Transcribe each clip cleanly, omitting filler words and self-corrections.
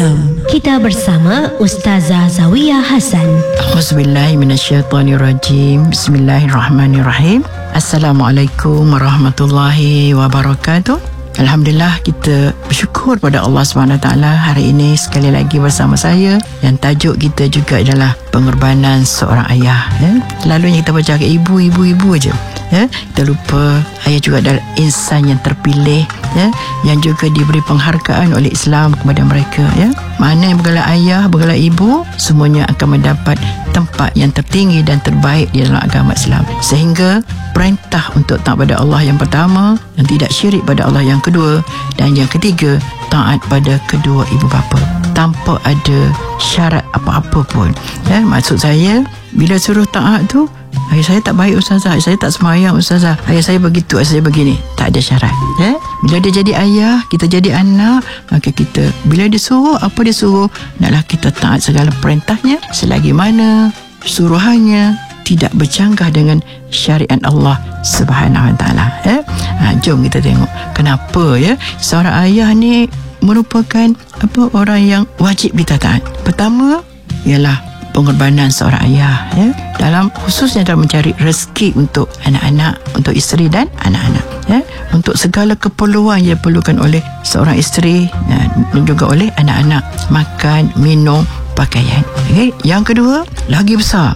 Islam. Kita bersama Ustazah Zawiyah Hasan. Auzubillahiminasyaitanirrajim. Bismillahirrahmanirrahim. Assalamualaikum warahmatullahi wabarakatuh. Alhamdulillah, kita bersyukur pada Allah SWT hari ini sekali lagi bersama saya. Yang tajuk kita juga adalah pengorbanan seorang ayah. Selalunya kita baca ke ibu aja. Kita lupa ayah juga adalah insan yang terpilih, yang juga diberi penghargaan oleh Islam kepada mereka. Mana yang bergelar ayah, bergelar ibu, semuanya akan mendapat tempat yang tertinggi dan terbaik di dalam agama Islam. Sehingga perintah untuk taat pada Allah yang pertama, dan tidak syirik pada Allah yang kedua, dan yang ketiga taat pada kedua ibu bapa tanpa ada syarat apa-apa pun. Maksud saya, bila suruh taat tu, ayah saya tak baik ustazah, ayah saya tak semayang ustazah, ayah saya begitu, ayah saya begini, tak ada syarat. Bila dia jadi ayah, kita jadi anak, maka kita bila dia suruh, apa dia suruh, naklah kita taat segala perintahnya selagi mana suruhannya tidak bercanggah dengan syariat Allah Subhanahu Wa Taala. Jom kita tengok kenapa seorang ayah ni merupakan orang yang wajib kita taat. Pertama ialah pengorbanan seorang ayah, dalam khususnya dalam mencari rezeki untuk anak-anak, untuk isteri dan anak-anak, untuk segala keperluan yang diperlukan oleh seorang isteri dan juga oleh anak-anak, makan, minum, pakaian. Yang kedua, lagi besar,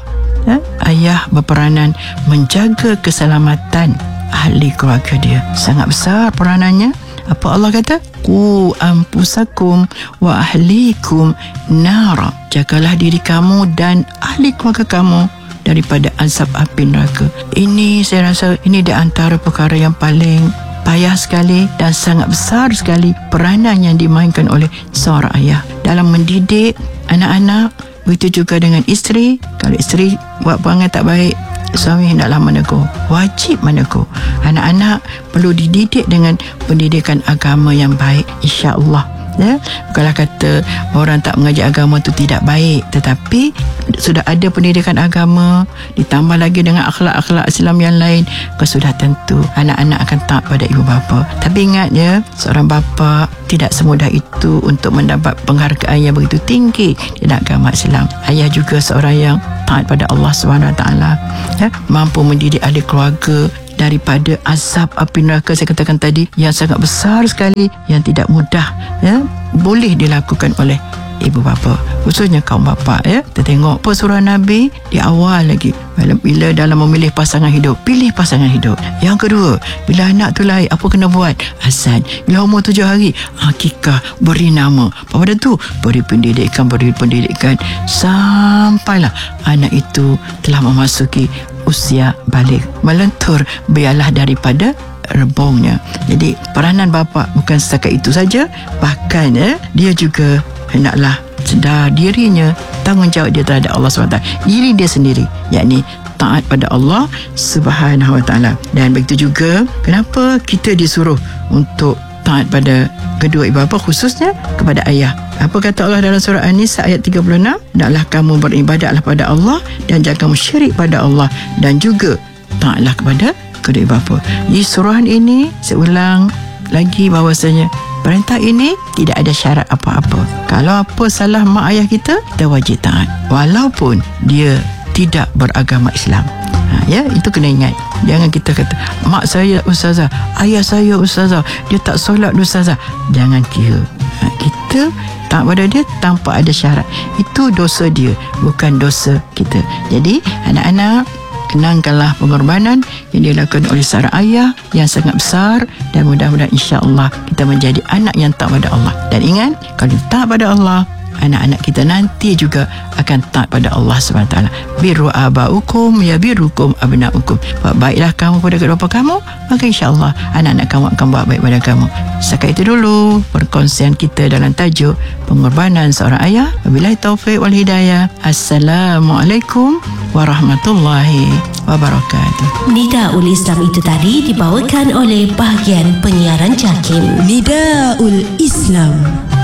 ayah berperanan menjaga keselamatan ahli keluarga dia. Sangat besar peranannya. Apa Allah kata? Qu anfusakum wa ahlikum nara. Jagalah diri kamu dan ahli keluarga kamu daripada azab api neraka. Ini saya rasa ini di antara perkara yang paling payah sekali dan sangat besar sekali peranan yang dimainkan oleh seorang ayah dalam mendidik anak-anak. Begitu juga dengan isteri. Kalau isteri buat perangai tak baik, suami hendaklah menegur, wajib menegur. Anak-anak perlu dididik dengan pendidikan agama yang baik, insya-Allah. Bukanlah kata orang tak mengaji agama tu tidak baik, tetapi sudah ada pendidikan agama ditambah lagi dengan akhlak-akhlak Islam yang lain, sudah tentu anak-anak akan taat pada ibu bapa. Tapi ingat seorang bapa tidak semudah itu untuk mendapat penghargaan yang begitu tinggi di dalam agama Islam. Ayah juga seorang yang taat pada Allah SWT, mampu mendidik ahli keluarga daripada azab api neraka saya katakan tadi yang sangat besar sekali, yang tidak mudah boleh dilakukan oleh ibu bapa, khususnya kaum bapa. Kita tengok pesuruhan Nabi di awal lagi, bila dalam memilih pasangan hidup, pilih pasangan hidup. Yang kedua, bila anak tu lahir, apa kena buat? Azan. Bila umur 7 hari, akikah, beri nama. Pada tu beri pendidikan sampailah anak itu telah memasuki usia balik, melentur biarlah daripada rebongnya. Jadi peranan bapa bukan setakat itu saja, bahkan dia juga hendaklah sedar dirinya, tanggungjawab dia terhadap Allah SWT, diri dia sendiri, yakni taat pada Allah Subhanahu Wa Taala. Dan begitu juga kenapa kita disuruh untuk taat pada kedua ibu bapa, khususnya kepada ayah. Apa kata Allah dalam surah An-Nisa ayat 36? Hendaklah kamu beribadatlah pada Allah dan jangan syirik pada Allah, dan juga taatlah kepada kedua ibu bapa. Di surah ini saya ulang lagi bahawasanya perintah ini tidak ada syarat apa-apa. Kalau apa salah mak ayah kita wajib taat, walaupun dia tidak beragama Islam. Itu kena ingat. Jangan kita kata mak saya ustazah, ayah saya ustazah, dia tak solat ustazah. Jangan kira. Kita taat pada dia tanpa ada syarat. Itu dosa dia, bukan dosa kita. Jadi anak-anak, kenangkanlah pengorbanan yang dilakukan oleh seorang ayah yang sangat besar, dan mudah-mudahan insya-Allah kita menjadi anak yang taat pada Allah. Dan ingat, kalau taat pada Allah, anak-anak kita nanti juga akan taat pada Allah SWT. Birru abaukum ya birrukum abnaukum. Buat baiklah kamu pada kedua bapa kamu, maka insya-Allah anak-anak kamu akan buat baik pada kamu. Setakat itu dulu perkongsian kita dalam tajuk pengorbanan seorang ayah. Wabillahi taufik wal hidayah. Assalamualaikum warahmatullahi wabarakatuh. Nidaul Islam itu tadi dibawakan oleh bahagian penyiaran JAKIM. Nidaul Islam.